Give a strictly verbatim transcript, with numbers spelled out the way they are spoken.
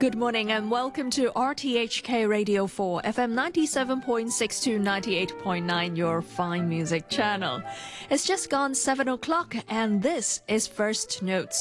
Good morning and welcome to R T H K Radio four, F M ninety-seven point six to ninety-eight point nine, your fine music channel. It's just gone seven o'clock and this is First Notes.